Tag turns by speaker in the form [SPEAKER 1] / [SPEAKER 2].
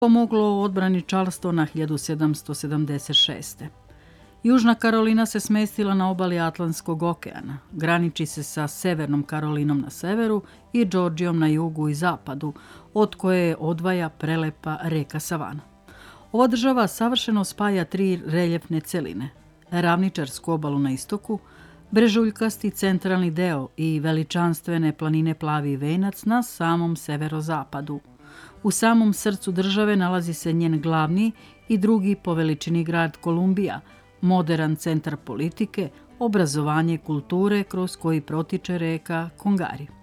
[SPEAKER 1] pomoglo u odbrani Charlestona 1776. Južna Karolina se smestila na obali Atlantskog okeana, graniči se sa Severnom Karolinom na severu i Džordžijom na jugu i zapadu, od koje je odvaja prelepa reka Savana. Ova država savršeno spaja tri reljefne celine, ravničarsku obalu na istoku, brežuljkasti centralni deo i veličanstvene planine Plavi venac na samom severozapadu. U samom srcu države nalazi se njen glavni i drugi po veličini grad Kolumbija, moderan centar politike, obrazovanje i kulture kroz koji protiče reka Kongari.